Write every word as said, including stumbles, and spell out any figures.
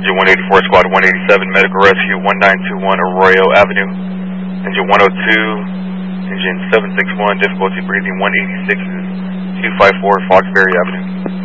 Engine one eighty-four, Squad one eighty-seven, Medical Rescue one nine two one Arroyo Avenue. Engine one oh two, Engine seven six one, difficulty breathing one eighty-six, two five four Foxbury Avenue.